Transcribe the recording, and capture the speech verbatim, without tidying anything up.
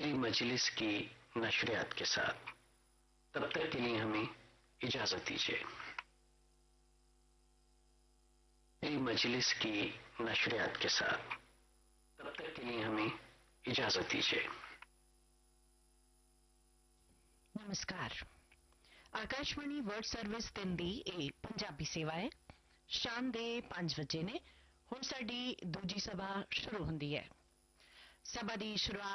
एक मजलिस की नशरियात के साथ तब तक के लिए हमें इजाजत दीजिए। एक मजलिस की नशरियात के साथ तब तक के लिए हमें इजाजत दीजिए। नमस्कार। आकाशवाणी वर्ल्ड सर्विस दिन दी ए पंजाबी सेवा है। शाम दे पांच बजे ने हुण साडी दूजी सभा शुरू हुंदी है। सभा दी शुरुआत